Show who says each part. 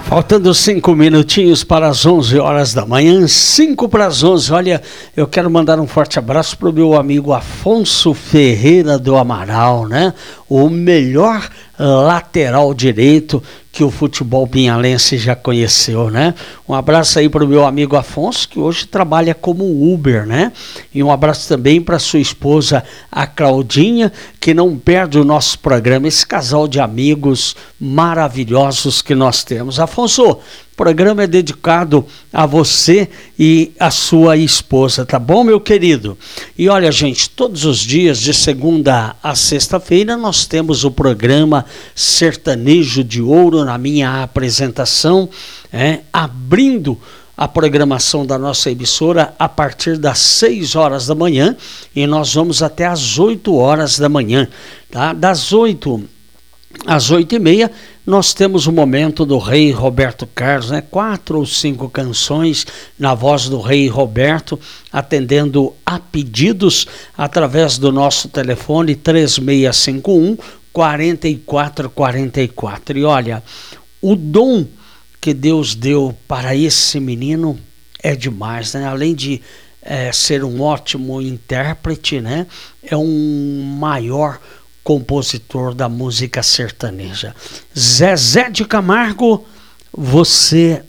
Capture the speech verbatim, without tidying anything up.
Speaker 1: Faltando cinco minutinhos para as onze horas da manhã, cinco para as onze. Olha, eu quero mandar um forte abraço para o meu amigo Afonso Ferreira do Amaral, né? O melhor lateral direito que o futebol pinhalense já conheceu, né? Um abraço aí para o meu amigo Afonso, que hoje trabalha como Uber, né? E um abraço também para sua esposa, a Claudinha, que não perde o nosso programa, esse casal de amigos maravilhosos que nós temos. Afonso, o programa é dedicado a você e a sua esposa, tá bom, meu querido? E olha, gente, todos os dias, de segunda a sexta-feira, nós temos o programa Sertanejo de Ouro na minha apresentação, é, abrindo a programação da nossa emissora a partir das seis horas da manhã e nós vamos até às oito horas da manhã, tá? Das oito às oito e meia, nós temos o momento do Rei Roberto Carlos, né? Quatro ou cinco canções na voz do Rei Roberto, atendendo a pedidos através do nosso telefone três seis cinco um, quatro quatro quatro quatro. E olha, o dom que Deus deu para esse menino é demais, né? Além de é, ser um ótimo intérprete, né? É um maior compositor da música sertaneja. Zezé de Camargo, você